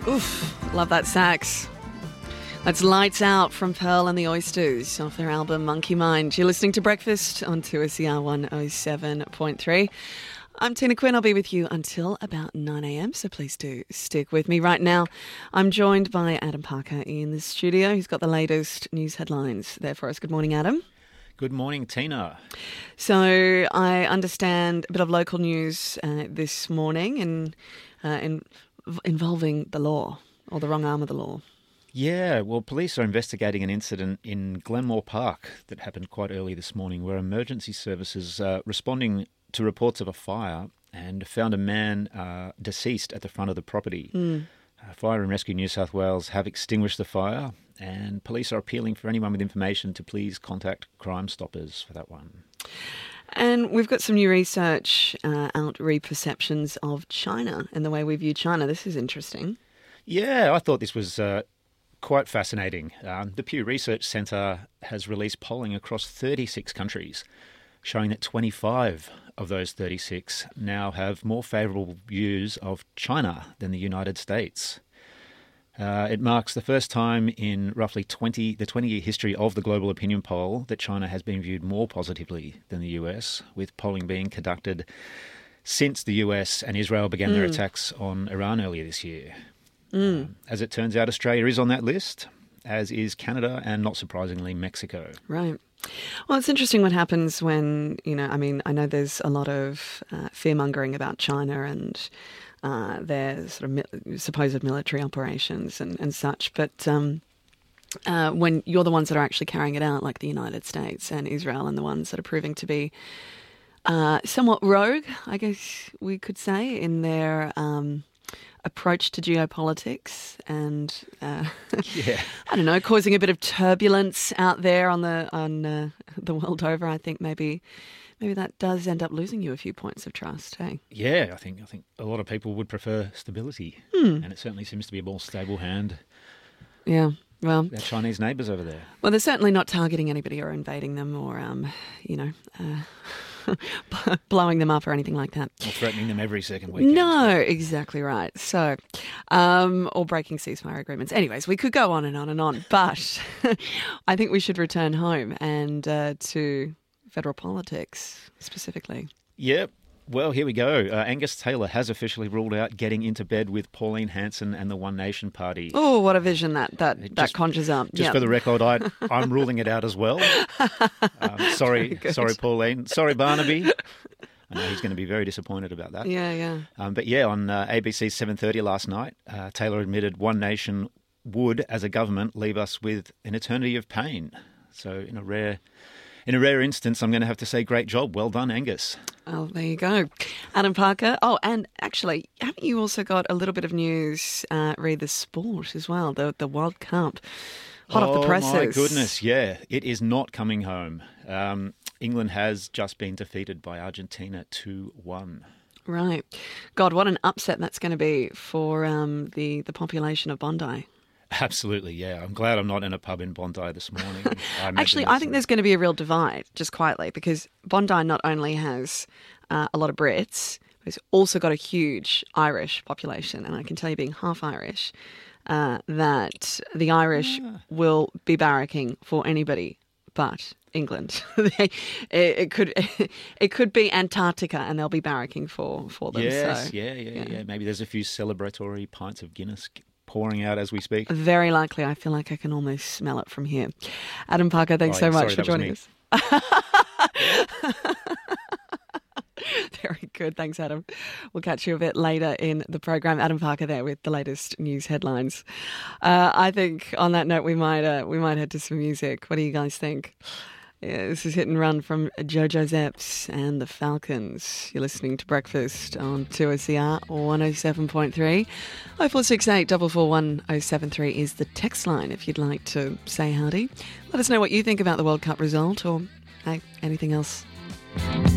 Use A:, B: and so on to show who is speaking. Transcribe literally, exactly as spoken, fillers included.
A: Oof, love that sax. That's Lights Out from Pearl and the Oysters off their album Monkey Mind. You're listening to Breakfast on two S E R one oh seven point three. I'm Tina Quinn. I'll be with you until about nine a.m, so please do stick with me. Right now, I'm joined by Adam Parker in the studio. He's got the latest news headlines there for us. Good morning, Adam.
B: Good morning, Tina.
A: So I understand a bit of local news uh, this morning in, uh, in, involving the law, or the wrong arm of the law.
B: Yeah, well, police are investigating an incident in Glenmore Park that happened quite early this morning where emergency services uh, responding to reports of a fire and found a man uh, deceased at the front of the property. Mm. Uh, Fire and Rescue New South Wales have extinguished the fire, and police are appealing for anyone with information to please contact Crime Stoppers for that one.
A: And we've got some new research uh, out, re-perceptions of China and the way we view China. This is interesting.
B: Yeah, I thought this was uh, quite fascinating. Um, the Pew Research Centre has released polling across thirty-six countries, showing that twenty-five of those thirty-six now have more favourable views of China than the United States. Uh, it marks the first time in roughly twenty the twenty-year history of the global opinion poll that China has been viewed more positively than the U S, with polling being conducted since the U S and Israel began mm. their attacks on Iran earlier this year. Mm. Um, as it turns out, Australia is on that list, as is Canada and, not surprisingly, Mexico.
A: Right. Well, it's interesting what happens when, you know, I mean, I know there's a lot of uh, fear-mongering about China and uh, their sort of mi- supposed military operations and, and such, but um, uh, when you're the ones that are actually carrying it out, like the United States and Israel, and the ones that are proving to be uh, somewhat rogue, I guess we could say, in their Um, approach to geopolitics and uh,
B: yeah.
A: I don't know, causing a bit of turbulence out there on the on uh, the world over. I think maybe maybe that does end up losing you a few points of trust. Hey,
B: yeah, I think I think a lot of people would prefer stability,
A: hmm.
B: and it certainly seems to be a more stable hand.
A: Yeah, well,
B: our Chinese neighbours over there.
A: Well, they're certainly not targeting anybody or invading them or um, you know. Uh, blowing them up or anything like that.
B: Or threatening them every second weekend.
A: No, exactly right. So, um, or breaking ceasefire agreements. Anyways, we could go on and on and on, but I think we should return home and uh, to federal politics specifically.
B: Yep. Well, here we go. Uh, Angus Taylor has officially ruled out getting into bed with Pauline Hanson and the One Nation Party.
A: Oh, what a vision that that,
B: just,
A: that conjures up.
B: Just
A: yep.
B: for the record, I, I'm ruling it out as well. Um, sorry, sorry, Pauline. Sorry, Barnaby. I know he's going to be very disappointed about that.
A: Yeah, yeah.
B: Um, but yeah, on uh, A B C seven thirty last night, uh, Taylor admitted One Nation would, as a government, leave us with an eternity of pain. So in a rare... In a rare instance, I'm going to have to say, great job. Well done, Angus.
A: Oh, there you go. Adam Parker. Oh, and actually, haven't you also got a little bit of news, uh, re the sport as well, the the World Cup? Hot
B: oh,
A: off the presses.
B: Oh, my goodness, yeah. It is not coming home. Um, England has just been defeated by Argentina two one.
A: Right. God, what an upset that's going to be for um, the, the population of Bondi.
B: Absolutely, yeah. I'm glad I'm not in a pub in Bondi this morning. I
A: Actually, I think there's going to be a real divide, just quietly, because Bondi not only has uh, a lot of Brits, but it's also got a huge Irish population. And I can tell you, being half Irish, uh, that the Irish yeah. will be barracking for anybody but England. it, it could it could be Antarctica, and they'll be barracking for, for them.
B: Yes,
A: so,
B: yeah, yeah, yeah, yeah. Maybe there's a few celebratory pints of Guinness pouring out as we speak.
A: Very likely. I feel like I can almost smell it from here. Adam Parker, thanks
B: oh,
A: so much
B: sorry,
A: for joining us. Very good. Thanks, Adam. We'll catch you a bit later in the program. Adam Parker there with the latest news headlines. Uh, I think on that note, we might uh, we might head to some music. What do you guys think? Yeah, this is Hit and Run from Jojo Zepps and the Falcons. You're listening to Breakfast on two S E R one oh seven point three. oh four six eight, four four one, oh seven three is the text line if you'd like to say howdy. Let us know what you think about the World Cup result or, hey, anything else